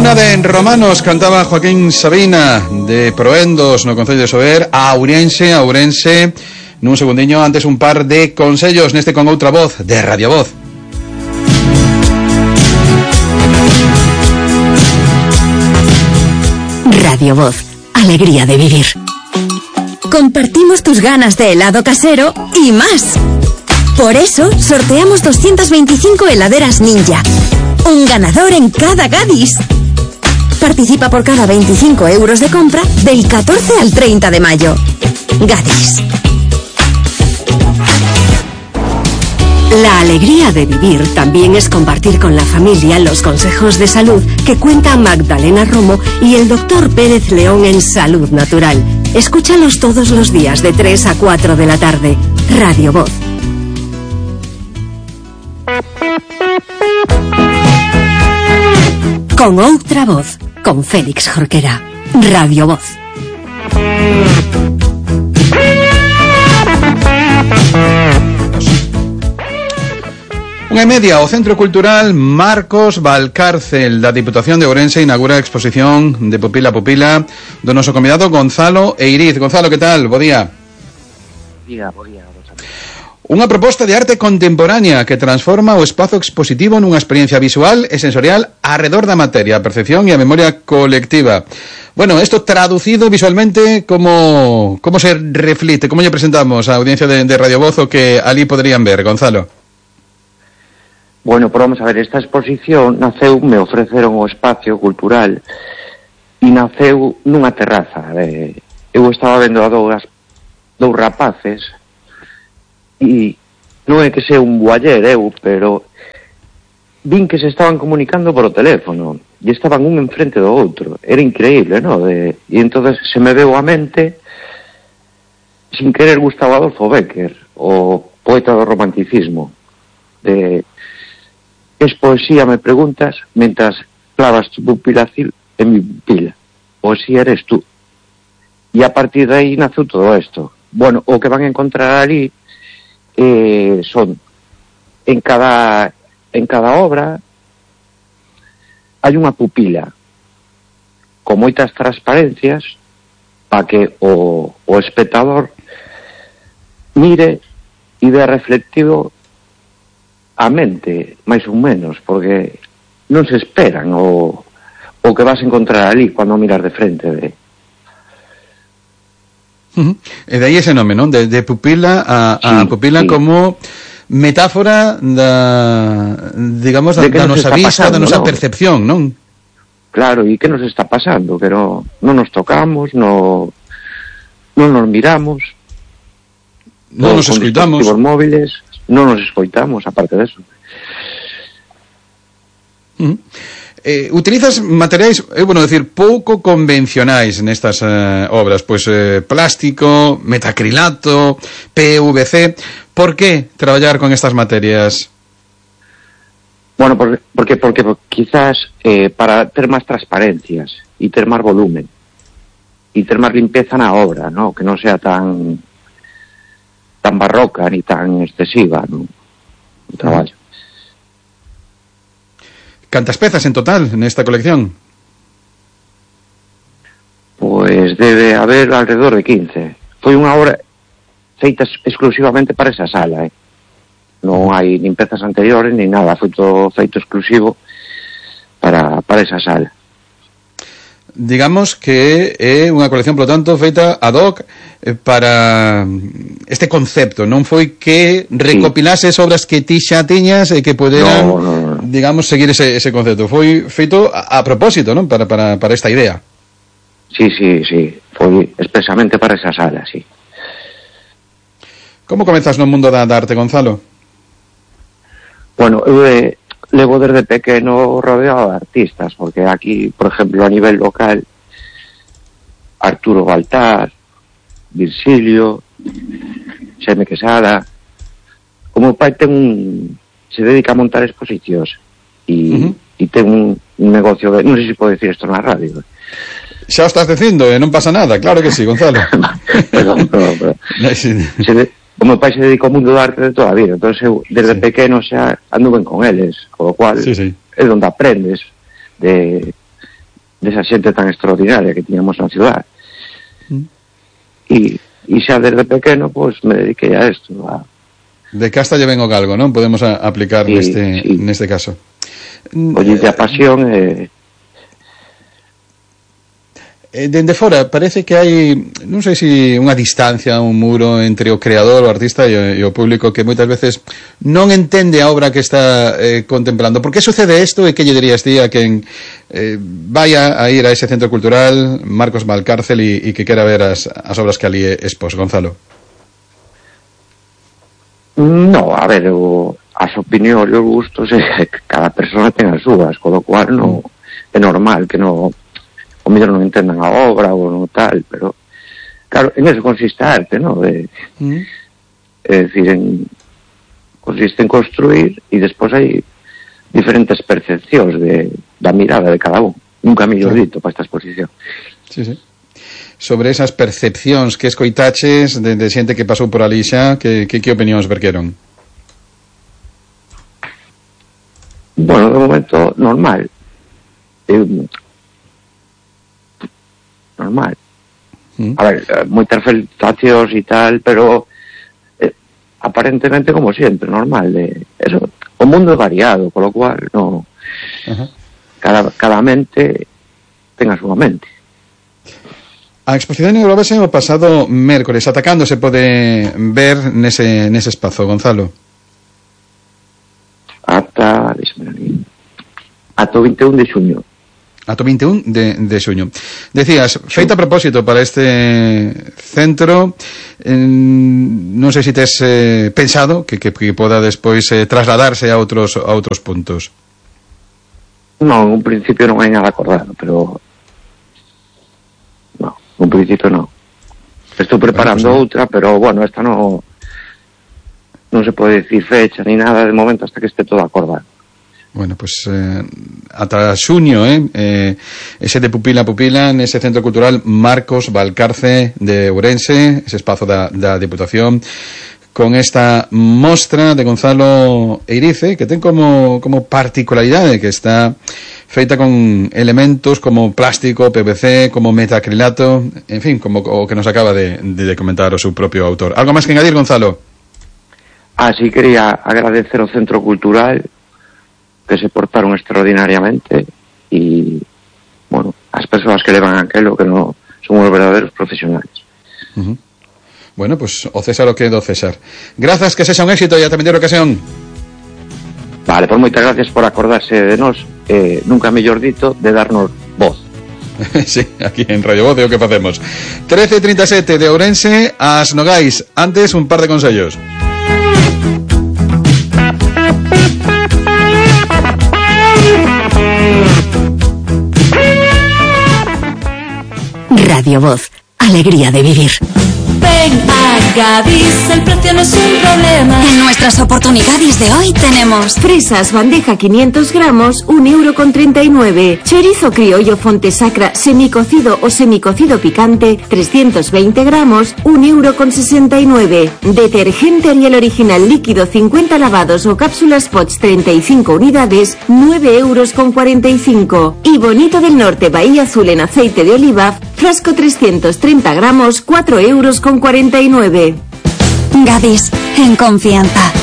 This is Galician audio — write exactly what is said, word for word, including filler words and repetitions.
Luna de Romanos cantaba Joaquín Sabina de Proendos no Concello de Sober a Ourense, a Ourense. Nun segundiño, antes un par de consellos neste Con Outra Voz de Radio Voz. Radio Voz, alegría de vivir. Compartimos tus ganas de helado casero y más. Por eso sorteamos doscientas veinticinco heladeras Ninja. Un ganador en cada Gadis. Participa por cada veinticinco euros de compra del catorce al treinta de mayo. Gadis. La alegría de vivir también es compartir con la familia los consejos de salud que cuenta Magdalena Romo y el doctor Pérez León en Salud Natural. Escúchalos todos los días de tres a cuatro de la tarde. Radio Voz. Con Outra Voz, con Félix Jorquera. Radio Voz. Unha e media, o Centro Cultural Marcos Valcárcel da Diputación de Ourense inaugura a exposición de Pupila a Pupila do noso convidado Gonzalo Eiriz. Gonzalo, que tal? Bo día. Día, bo día. Unha proposta de arte contemporánea que transforma o espazo expositivo nunha experiencia visual e sensorial arredor da materia, a percepción e a memoria colectiva. Bueno, esto traducido visualmente, como como se reflite, como lle presentamos á audiencia de, de Radio Voz o que ali poderían ver, Gonzalo? Bueno, pues vamos a ver, esta exposición naceu, me ofreceron o espacio cultural e naceu nunha terraza. Eh, eu estaba vendo a dous, dous rapaces e non é que sea un boaller eu, pero vin que se estaban comunicando por o teléfono e estaban un enfrente do outro. Era increíble, ¿no? De, e entonces se me veu a mente, sin querer, Gustavo Adolfo Bécquer, o poeta do romanticismo, de es poesía, me preguntas, mentras clavas tu pupila en mi pupila. Poesía eres tú. E a partir de aí naceu todo isto. Bueno, o que van a encontrar ali eh, son en cada en cada obra hai unha pupila con moitas transparencias para que o, o espectador mire e vea reflectido a mente, máis ou menos, porque non se esperan o, o que vas a encontrar ali cando miras de frente de... Uh-huh. E de aí ese nome, non? De, de pupila a, sí, a pupila, sí, como metáfora da, digamos, da, da nosa vista, da nosa ¿no? percepción, non? Claro, e que nos está pasando? Que no, non nos tocamos, no, non nos miramos, non nos escoitamos, dispositivos móviles, non nos escoitamos, aparte de eso. Uh-huh. Eh, utilizas materiais, é bueno decir, pouco convencionais nestas eh, obras, pois eh, plástico, metacrilato, P V C. Por que traballar con estas materias? Bueno, porque, porque, porque, porque quizás eh, para ter máis transparencias e ter máis volumen e ter máis limpeza na obra, ¿no? Que non sea tan tan barroca ni tan excesiva, ¿no? O traballo. Cantas pezas en total nesta colección? Pues debe haber alrededor de quince. Foi unha obra feita exclusivamente para esa sala, eh? Non hai nin pezas anteriores ni nada, foi todo feito exclusivo para, para esa sala. Digamos que é unha colección, polo tanto, feita ad hoc para este concepto. Non foi que recopilases sí. obras que ti xa tiñas e que poderan, no, no, no. digamos, seguir ese, ese concepto. Foi feito a, a propósito, non? Para, para, para esta idea. Sí, sí, sí. Foi expresamente para esa sala, sí. Como comezas no mundo da, da arte, Gonzalo? Bueno, eu eh, levo desde pequeno rodeado de artistas, porque aquí, por exemplo, a nivel local, Arturo Baltar, Virgilio, Xeme Quesada, como pai ten un, se dedica a montar exposicións e, uh-huh. e ten un, un negocio de, non sei se pode decir isto na radio. Xa o estás dicindo, e non pasa nada, claro que sí, Gonzalo. Perdón, perdón, perdón. Se de, o meu pai se dedica ao mundo do arte de toda a vida, entón eu desde sí. pequeno xa ando ben con eles, con o cual sí, sí. é onde aprendes de, desa xente tan extraordinaria que tiñamos na ciudad. Mm. E, e xa desde pequeno, pois, me dediquei a isto. A... De casta lle ven o galgo, non? Podemos a, aplicar sí, neste, sí. neste caso. Oye, a pasión e... Eh... Dende fora, parece que hai, non sei se unha distancia, un muro entre o creador, o artista e o, e o público que moitas veces non entende a obra que está eh, contemplando. Por que sucede isto e que lle dirías ti a quen eh, vaya a ir a ese centro cultural Marcos Valcárcel e, e que quera ver as, as obras que ali expós, Gonzalo? No, a ver, o, as opinións e os gustos, eh, cada persona ten as súas, con lo cual no, é normal que no... o mellor non entendan a obra ou non tal, pero claro, en eso consiste a arte, non? De, mm. É dicir, en, consiste en construir e despois hai diferentes percepcións de, da mirada de cada un, nunca mellor dito para esta exposición. Sí, sí. Sobre esas percepcións que escoitaches de, de xente que pasou por ali xa, que, que, que opinións verqueron? Bueno, de momento, normal. Eu, normal. Mm. A ver, moitas felicitacións e tal, pero eh, aparentemente como sempre, normal. De, eso, o mundo é variado, con lo cual no, uh-huh. cada, cada mente ten a súa mente. A exposición englobase o pasado mércores. Ata cando se pode ver nese, nese espazo, Gonzalo? Ata, ata o vinte e un de xuño. Ata o vinte e un de, de xuño. Decías, feita a propósito para este centro, eh, non sei se tes eh, pensado que, que, que poda despois eh, trasladarse a outros a outros puntos. Non, un principio non hai nada acordado, pero non, un principio non. Estou preparando bueno, pues, outra, pero bueno, esta non non se pode decir fecha ni nada de momento hasta que este todo acordado. Bueno, pues eh, ata xuño, eh, eh, ese de pupila a pupila nese Centro Cultural Marcos Valcárcel de Ourense, ese espazo da, da Diputación, con esta mostra de Gonzalo Eirice, que ten como, como particularidade que está feita con elementos como plástico, P V C, como metacrilato, en fin, como o que nos acaba de, de comentar o seu propio autor. Algo máis que engadir, Gonzalo? Así quería agradecer ao Centro Cultural, que se portaron extraordinariamente, e, bueno, as persoas que levan aquelo que no son os verdadeiros profesionales. Uh-huh. Bueno, pues o César o que do César. Grazas, que sexa un éxito e ata mellor ocasión. Vale, pues moitas gracias por acordarse de nós, eh, nunca mellor dito, de darnos voz. Sí, aquí en Radio Voz é o que facemos. trece trinta e sete de Ourense ás Nogais. Antes, un par de consellos. Radio Voz, alegría de vivir. Ven a Gadis, el precio no es un problema. En nuestras oportunidades de hoy tenemos fresas bandeja quinientos gramos, un euro con treinta y nueve. Chorizo criollo Fontesacra semicocido o semicocido picante, trescientos veinte gramos, un euro con sesenta y nueve. Detergente Ariel original líquido cincuenta lavados o cápsulas Pots treinta y cinco unidades, nueve euros con cuarenta y cinco. Y Bonito del Norte Bahía Azul en aceite de oliva, frasco trescientos treinta gramos, cuatro euros con cuarenta y nueve. Gadis, en confianza.